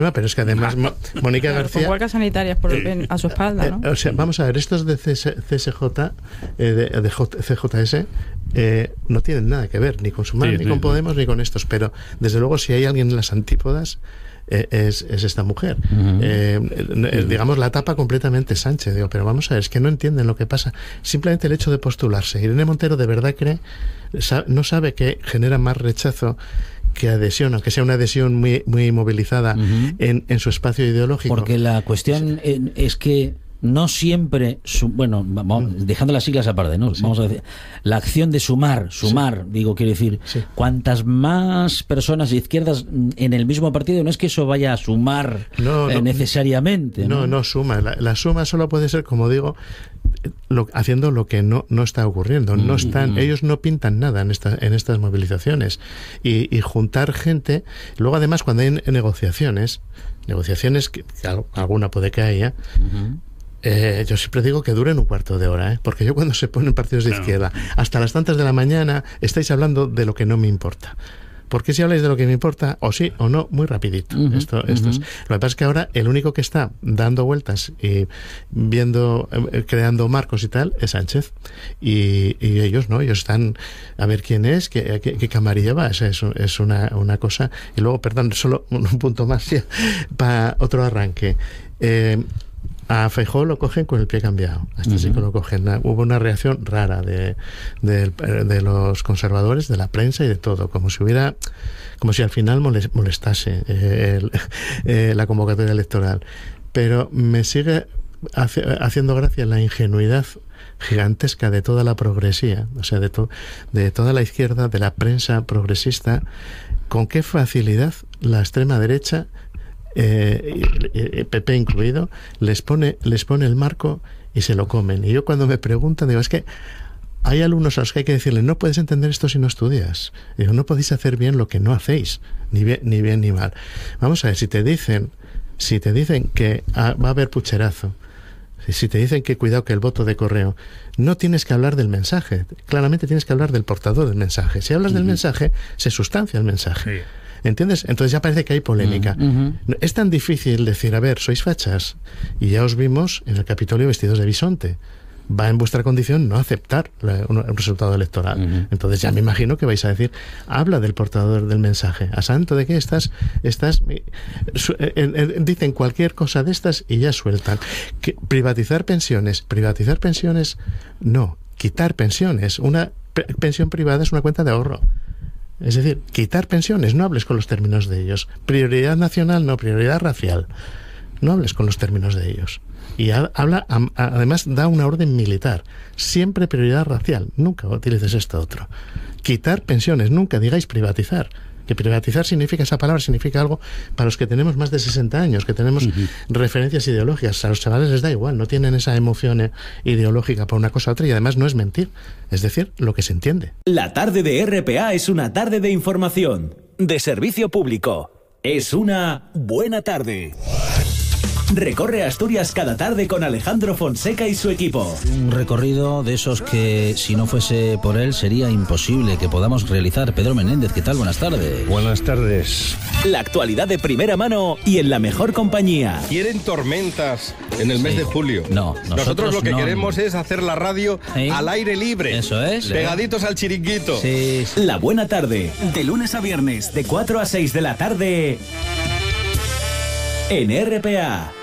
No, pero es que además Mónica García... Con huelgas sanitarias a su espalda, ¿no? O sea, vamos a ver, estos de CSJ, de CJS, no tienen nada que ver ni con Sumar, ni con Podemos, ni con estos, pero desde luego si hay alguien en las antípodas es esta mujer. Digamos, la tapa completamente Sánchez. Digo, pero vamos a ver, es que no entienden lo que pasa. Simplemente el hecho de postularse. Irene Montero de verdad no sabe que genera más rechazo que adhesión, aunque sea una adhesión muy, muy movilizada en su espacio ideológico. Porque la cuestión es que no siempre, dejando las siglas aparte, ¿no? Vamos a decir, la acción de sumar, quiero decir, cuantas más personas de izquierdas en el mismo partido, no es que eso vaya a sumar necesariamente. No suma. La suma solo puede ser, como digo, haciendo lo que no está ocurriendo. No están, ellos no pintan nada en estas movilizaciones. Y juntar gente, luego además cuando hay negociaciones que alguna puede que haya, yo siempre digo que duren un cuarto de hora, porque yo cuando se ponen partidos de izquierda hasta las tantas de la mañana estáis hablando de lo que no me importa. Porque si habláis de lo que me importa, o sí o no, muy rapidito. Esto es. Lo que pasa es que ahora el único que está dando vueltas y creando marcos y tal es Sánchez. Y ellos no, ellos están a ver quién es, qué camarilla va. Es una cosa. Y luego, perdón, solo un punto más para otro arranque. A Feijóo lo cogen con el pie cambiado. Hasta sí que lo cogen. Hubo una reacción rara de los conservadores, de la prensa y de todo, como si al final molestase la convocatoria electoral. Pero me sigue haciendo gracia la ingenuidad gigantesca de toda la progresía, o sea, de toda la izquierda, de la prensa progresista, con qué facilidad la extrema derecha, PP incluido, les pone el marco y se lo comen. Y yo cuando me preguntan digo, es que hay alumnos a los que hay que decirles, no puedes entender esto si no estudias. Digo, no podéis hacer bien lo que no hacéis, ni bien ni mal. Vamos a ver, si te dicen que va a haber pucherazo, si te dicen que cuidado que el voto de correo, no tienes que hablar del mensaje, claramente tienes que hablar del portador del mensaje. Si hablas del mensaje, se sustancia el mensaje. Sí. ¿Entiendes? Entonces ya parece que hay polémica. Es tan difícil decir, a ver, sois fachas, y ya os vimos en el Capitolio vestidos de bisonte. Va en vuestra condición no aceptar un resultado electoral. Entonces ya me imagino que vais a decir, habla del portador del mensaje. ¿A santo de qué dicen cualquier cosa de estas y ya sueltan? Privatizar pensiones, no. Quitar pensiones. Una pensión privada es una cuenta de ahorro. Es decir, quitar pensiones, no hables con los términos de ellos. Prioridad nacional, no, prioridad racial. No hables con los términos de ellos. Y además da una orden militar. Siempre prioridad racial. Nunca utilices esto otro. Quitar pensiones, nunca digáis privatizar. Que privatizar esa palabra significa algo para los que tenemos más de 60 años, que tenemos referencias ideológicas. A los chavales les da igual, no tienen esa emoción ideológica por una cosa u otra, y además no es mentir, es decir, lo que se entiende. La tarde de RPA es una tarde de información, de servicio público. Es una buena tarde. Recorre Asturias cada tarde con Alejandro Fonseca y su equipo. Un recorrido de esos que, si no fuese por él, sería imposible que podamos realizar. Pedro Menéndez, ¿qué tal? Buenas tardes. Buenas tardes. La actualidad de primera mano y en la mejor compañía. ¿Quieren tormentas en el mes de julio? No, nosotros lo que queremos es hacer la radio al aire libre. Eso es. Pegaditos al chiringuito. Sí. La buena tarde, de lunes a viernes, de 4 a 6 de la tarde, en RPA.